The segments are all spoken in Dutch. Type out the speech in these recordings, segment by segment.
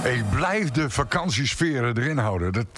Ik blijf de vakantiesferen erin houden.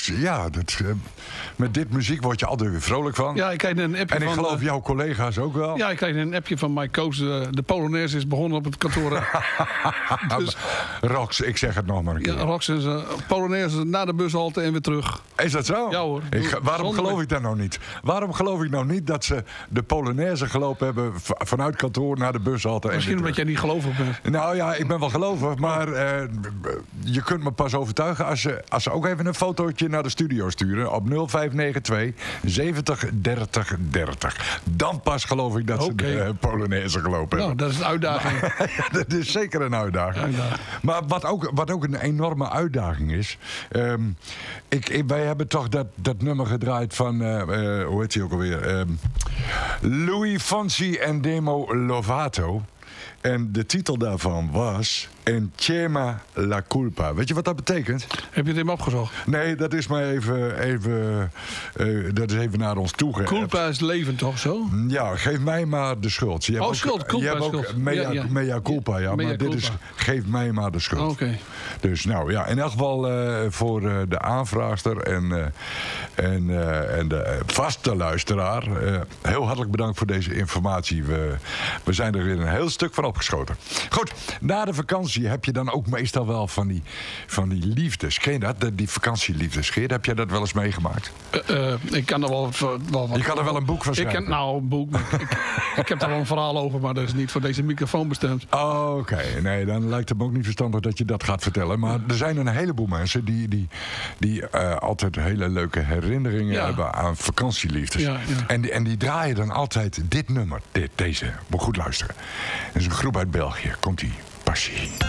Met dit muziek word je altijd weer vrolijk van. Ja, ik kreeg een appje en ik geloof jouw collega's ook wel. Ja, ik kreeg een appje van Mike Koos. De Polonaise is begonnen op het kantoor. Dus, Rox, ik zeg het nog maar een keer. Ja, Rox is Polonaise na de bushalte en weer terug. Is dat zo? Ja hoor. Waarom geloof ik dat nou niet? Waarom geloof ik nou niet dat ze de Polonaise gelopen hebben vanuit kantoor naar de bushalte? Misschien omdat jij niet gelovig bent. Nou ja, ik ben wel gelovig, maar je kunt me pas overtuigen als ze ook even een fotootje naar de studio sturen op 0592 70 30 30. Dan pas geloof ik dat ze de Polonaise gelopen hebben. Nou, dat is een uitdaging. Ja, dat is zeker een uitdaging. Maar wat ook een enorme uitdaging is. Wij hebben toch dat nummer gedraaid van, hoe heet hij ook alweer? Louis Fonsi en Demo Lovato. En de titel daarvan was Insieme la culpa. Weet je wat dat betekent? Heb je het hem opgezocht? Nee, dat is maar even naar ons toe geëpt. Culpa is leven toch zo? Ja, geef mij maar de schuld. Je hebt schuld. Culpa je hebt is ook schuld. mea culpa, ja. Mea Maar dit is geef mij maar de schuld. Oké. Dus nou ja, in elk geval voor de aanvraagster en de vaste luisteraar. Heel hartelijk bedankt voor deze informatie. We zijn er weer een heel stuk van opgeschoten. Goed, na de vakantie heb je dan ook meestal wel van die liefdes. Ken je dat? Die vakantieliefdes. Heb jij dat wel eens meegemaakt? Ik kan er wel wat. Je kan er wel een boek van schrijven. Een boek. Ik heb er wel een verhaal over, maar dat is niet voor deze microfoon bestemd. Oké. Nee, dan lijkt het me ook niet verstandig dat je dat gaat vertellen. Maar er zijn een heleboel mensen die altijd hele leuke herinneringen hebben aan vakantieliefdes. Ja. En die draaien dan altijd dit nummer. Deze. Moet goed luisteren. Dat is een groep uit België. Komt-ie. Passie.